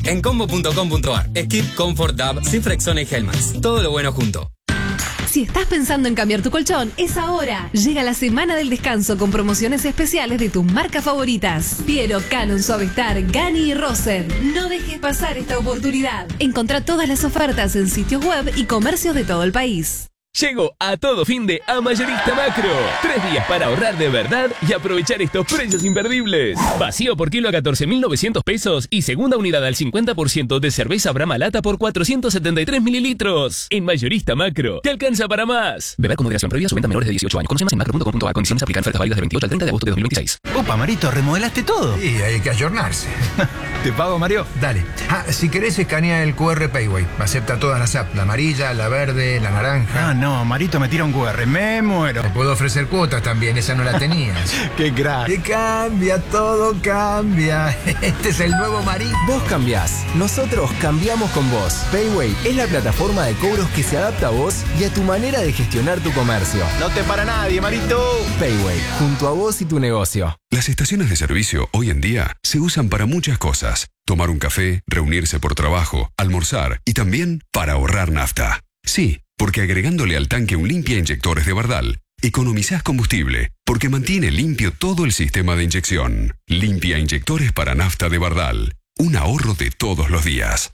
en combo.com.ar. Skip, Comfort, Dab, sin Frexona y Hellmann's. Todo lo bueno junto. Si estás pensando en cambiar tu colchón, es ahora. Llega la semana del descanso con promociones especiales de tus marcas favoritas. Piero, Canon, Suavistar, Gani y Rosen. No dejes pasar esta oportunidad. Encontrá todas las ofertas en sitios web y comercios de todo el país. Llegó a todo fin de a Mayorista Macro. 3 días para ahorrar de verdad y aprovechar estos precios imperdibles. Vacío por kilo a 14.900 pesos y segunda unidad al 50% de cerveza Brahma Lata por 473 mililitros. En Mayorista Macro, te alcanza para más. Beber con moderación, prohibida su venta a menores de 18 años. Conoce más en macro.com.ar. Condiciones aplican. Ofertas válidas del 28 al 30 de agosto de 2026. Opa, Marito, ¿remodelaste todo? Sí, hay que ayornarse. ¿Te pago, Mario? Dale. Si querés, escanea el QR Payway. Acepta todas las apps. La amarilla, la verde, la naranja. No, Marito me tira un QR, me muero. Te puedo ofrecer cuotas también, esa no la tenías. ¡Qué crack! Que cambia, todo cambia. Este es el nuevo Marito. Vos cambiás, nosotros cambiamos con vos. Payway es la plataforma de cobros que se adapta a vos y a tu manera de gestionar tu comercio. No te para nadie, Marito. Payway, junto a vos y tu negocio. Las estaciones de servicio hoy en día se usan para muchas cosas. Tomar un café, reunirse por trabajo, almorzar y también para ahorrar nafta. Sí, porque agregándole al tanque un limpia inyectores de Bardal, economizás combustible, porque mantiene limpio todo el sistema de inyección. Limpia inyectores para nafta de Bardal. Un ahorro de todos los días.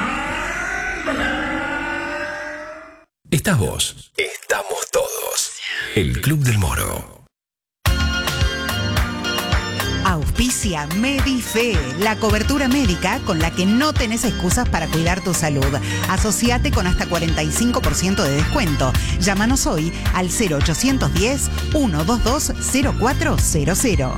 Estás vos. Estamos todos. El Club del Moro. Auspicia Medife, la cobertura médica con la que no tenés excusas para cuidar tu salud. Asociate con hasta 45% de descuento. Llámanos hoy al 0810-122-0400.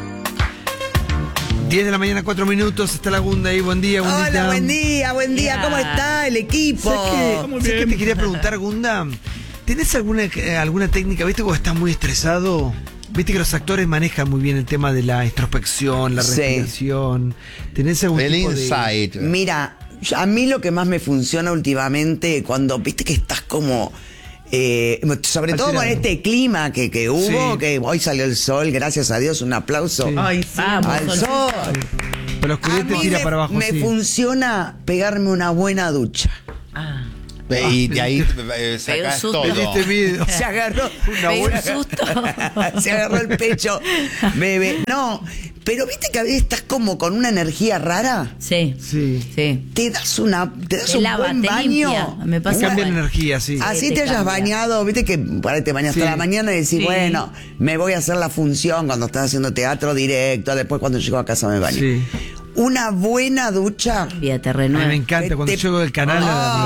10 de la mañana, 4 minutos. Está la Gunda ahí. Buen día, Gundita. Hola, buen día. ¿Cómo está el equipo? ¿Sabes qué te quería preguntar, Gunda? ¿Tenés alguna técnica? ¿Viste cuando estás muy estresado? Viste que los actores manejan muy bien el tema de la introspección, la respiración. ¿Tenés algún tipo insight? Mira, a mí lo que más me funciona últimamente, cuando viste que estás como... sobre todo con este clima que hubo, que hoy salió el sol, gracias a Dios, un aplauso. Sí. Ay, vamos, al sol. Pero los te tira para abajo. Me funciona pegarme una buena ducha. Y de ahí sacás todo. Se agarró un susto. Se agarró el pecho. Bebé. No, pero viste que a veces estás como con una energía rara. Sí. Te das un lava, buen baño. Me pasa. Cambia la energía, sí. Así te hayas bañado, viste que te bañas hasta la mañana y decís, bueno, me voy a hacer la función cuando estás haciendo teatro directo, después cuando llego a casa me baño. Sí. Una buena ducha. Te renueva. A mí me encanta cuando llego del canal.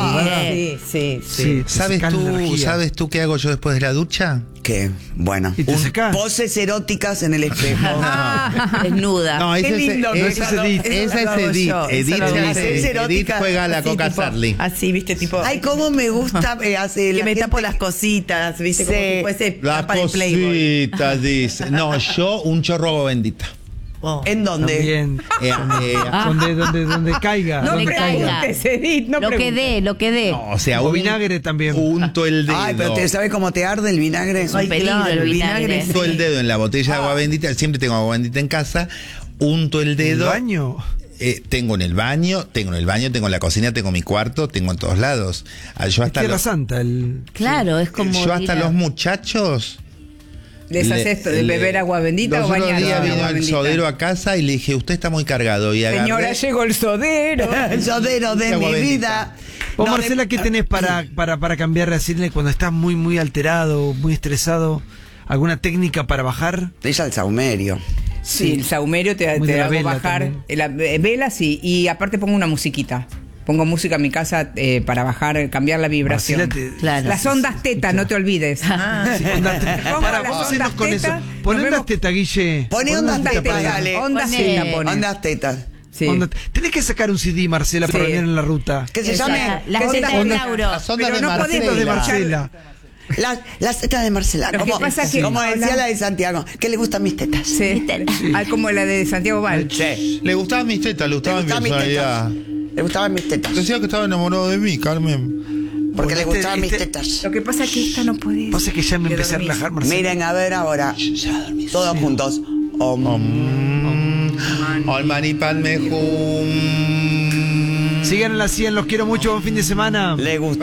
Sí. ¿Sabes tú qué hago yo después de la ducha? ¿Qué? Bueno. ¿Y te secás? Poses eróticas en el espejo. Desnuda. No, Qué lindo. Esa es Edith. Edith juega a la Coca Sarli. Así, viste, tipo... Ay, cómo me gusta hacer que me tapo las cositas, viste, como si fuese las tapa de Playboy. cositas, dice. No, yo un chorro agua bendita. ¿En dónde? Bien. Donde caiga. No donde preguntes, Edith, no preguntes. Lo que dé. No, o sea, o vinagre también. Unto el dedo. Ay, pero ¿sabes cómo te arde el vinagre? Es un peligro el vinagre. Unto el dedo en la botella de agua bendita. Siempre tengo agua bendita en casa. Unto el dedo. ¿En el baño? Tengo en el baño, tengo en la cocina, tengo en mi cuarto, tengo en todos lados. Yo hasta Tierra Santa. Claro, es como... Yo hasta los muchachos... ¿Les haces esto de beber agua bendita o bañar? Los otros días vino el sodero a casa y le dije, usted está muy cargado. Y agarré... Señora, llegó el sodero. El sodero de mi vida. Vos, Marcela, ¿qué tenés para cambiar de decirle cuando estás muy, muy alterado, muy estresado? ¿Alguna técnica para bajar? Ella el saumerio. Sí, el saumerio te hago bajar. Velas y aparte pongo una musiquita. Pongo música en mi casa para bajar, cambiar la vibración. Claro. Las ondas teta, no te olvides. Vamos a irnos con eso. Poné ondas teta, Guille. Poné ondas teta, dale. Ondas teta, poné. Ondas teta. Sí. Tenés que sacar un CD, Marcela, para venir en la ruta. Que se llame Las tetas de Lauro. Las ondas de Marcela. Las tetas de Marcela. Lo que pasa que como decía la de Santiago, que le gustan mis tetas. Sí. Como la de Santiago Val. Sí. Le gustaban mis tetas, le gustaban mi personalidad. Le gustaban mis tetas. Decía que estaba enamorado de mí, Carmen. Porque le gustaban mis tetas. Lo que pasa es que esta no puede. Pasa que ya me empecé a relajar, Marcela. Miren, a ver ahora. Todos juntos. Om Mani Padme Hum. Sigan en la 100, los quiero mucho, buen fin de semana. Le gusta.